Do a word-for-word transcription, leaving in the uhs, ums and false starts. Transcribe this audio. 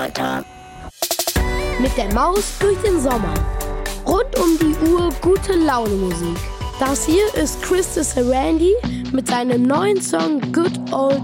weiter. Mit der Maus durch den Sommer. Rund um die Uhr gute Laune Musik. Das hier ist Chris de Sarandí mit seinem neuen Song Good Old